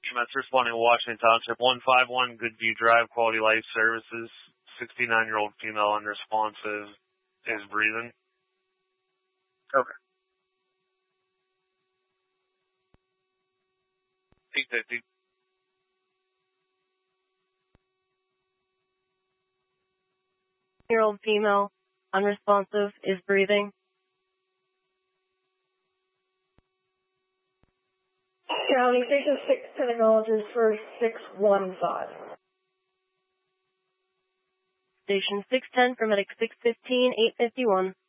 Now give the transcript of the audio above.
EMS responding to Washington Township, 151 Goodview Drive, Quality Life Services. 69-year-old female unresponsive is breathing. Okay. 850. Year-old female unresponsive is breathing. County Station 610 acknowledges for 615. Station 610 for medic 615, 851.